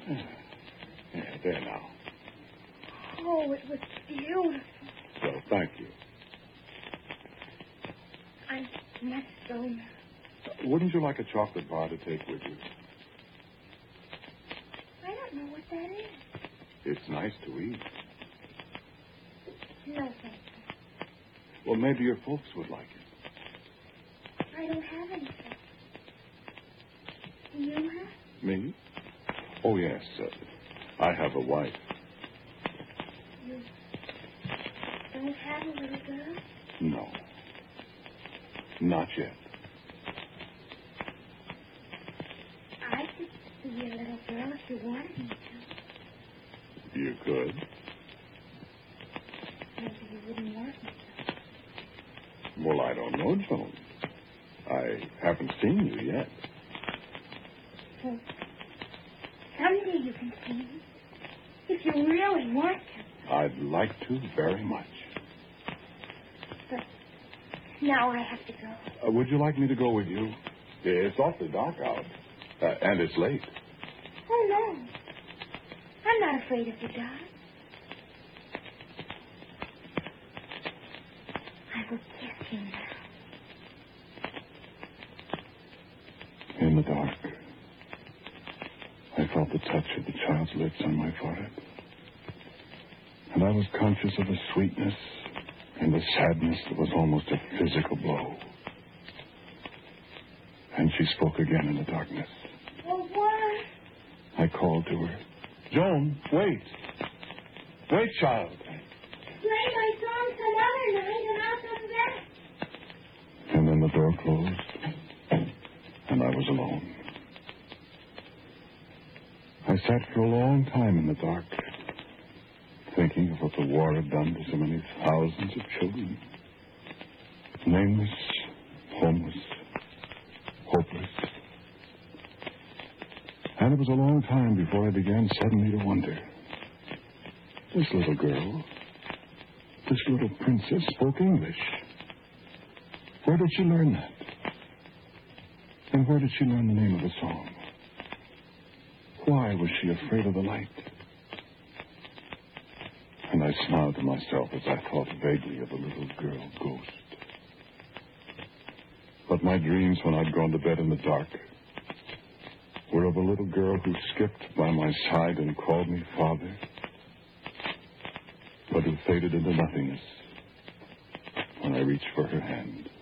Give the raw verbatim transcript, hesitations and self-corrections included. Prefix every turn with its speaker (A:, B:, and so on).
A: Yeah, there now.
B: Oh, it was beautiful.
A: Well, thank you.
B: I'm not stoned.
A: Uh, wouldn't you like a chocolate bar to take with you?
B: I don't know what that is.
A: It's nice to eat.
B: No, thank you.
A: Well, maybe your folks would like it.
B: I don't have any folks. Do you have?
A: Me? Oh, yes. Uh, I have a wife.
B: You don't have a little girl?
A: No. Not yet.
B: I could be a little girl if you wanted me to.
A: You could.
B: Maybe you wouldn't want me to.
A: Well, I don't know, Joan. I haven't seen you yet.
B: Well, someday you can see me. If you really want to.
A: I'd like to very much.
B: But now I have to go.
A: Uh, would you like me to go with you? It's awfully dark out. Uh, and it's late.
B: Oh, no. I'm not afraid of the dark. I will kiss you now.
A: In the dark, I felt the touch of the child's lips on my forehead. And I was conscious of a sweetness and a sadness that was almost a physical blow. And she spoke again in the darkness.
B: Well, what?
A: I called to her. Joan, wait. Wait, child.
B: Play my song some other night and I'll come back.
A: And then the door closed, and I was alone. I sat for a long time in the dark, thinking of what the war had done to so many thousands of children. Nameless, homeless, hopeless. And it was a long time before I began suddenly to wonder. This little girl, this little princess spoke English. Where did she learn that? And where did she learn the name of the song? Why was she afraid of the light? And I smiled to myself as I thought vaguely of the little girl ghost. But my dreams when I'd gone to bed in the dark were of a little girl who skipped by my side and called me father, but who faded into nothingness when I reached for her hand.